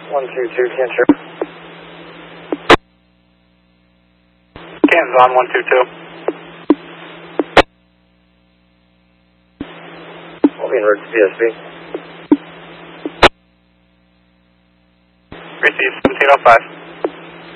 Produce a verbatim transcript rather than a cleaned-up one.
one two two, Cancer. Can's on one two two. I'll be en route to B S B. Receive seventeen oh five.